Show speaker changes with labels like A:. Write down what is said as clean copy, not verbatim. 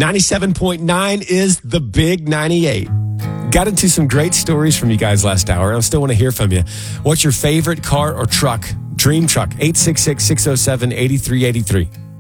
A: 97.9 is the Big 98. Got into some great stories from you guys last hour. I still want to hear from you. What's your favorite car or truck? Dream truck, 866-607-8383.